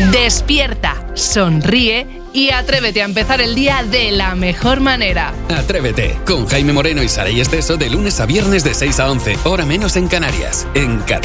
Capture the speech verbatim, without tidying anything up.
Despierta, sonríe y atrévete a empezar el día de la mejor manera. Atrévete, con Jaime Moreno y Saray Esteso de lunes a viernes de seis a once, hora menos en Canarias, en Cadena.